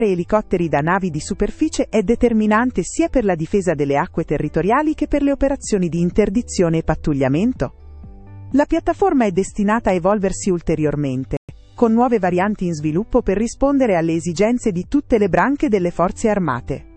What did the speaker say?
elicotteri da navi di superficie è determinante sia per la difesa delle acque territoriali che per le operazioni di interdizione e pattugliamento. La piattaforma è destinata a evolversi ulteriormente, con nuove varianti in sviluppo per rispondere alle esigenze di tutte le branche delle forze armate.